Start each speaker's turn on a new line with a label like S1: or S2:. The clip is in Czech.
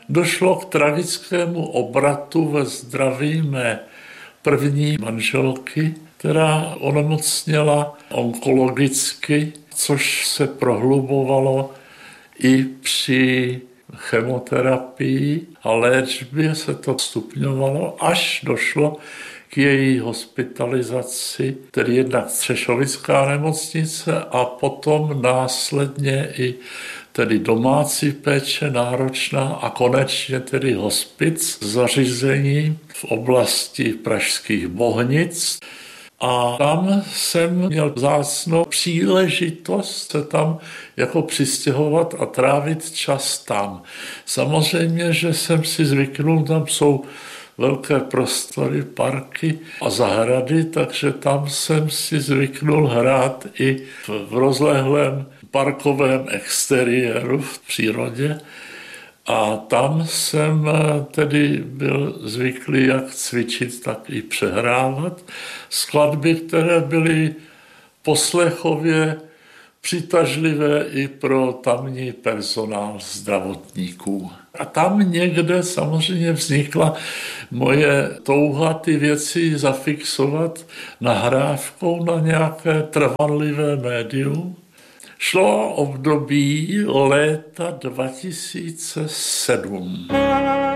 S1: došlo k tragickému obratu ve zdraví mé první manželky, která onemocněla onkologicky, což se prohlubovalo i při chemoterapii a léčbě se to stupňovalo, až došlo k její hospitalizaci, tedy jednak Střešovická nemocnice a potom následně i tedy domácí péče náročná a konečně tedy hospic zařízení v oblasti Pražských Bohnic. A tam jsem měl vzácnou příležitost se tam jako přistěhovat a trávit čas tam. Samozřejmě, že jsem si zvyknul, tam jsou velké prostory, parky a zahrady, takže tam jsem si zvyknul hrát i v rozlehlém parkovém exteriéru v přírodě. A tam jsem tedy byl zvyklý jak cvičit, tak i přehrávat skladby, které byly poslechově přitažlivé i pro tamní personál zdravotníků. A tam někde samozřejmě vznikla moje touha ty věci zafixovat nahrávkou na nějaké trvanlivé médium. Šlo o období léta 2007.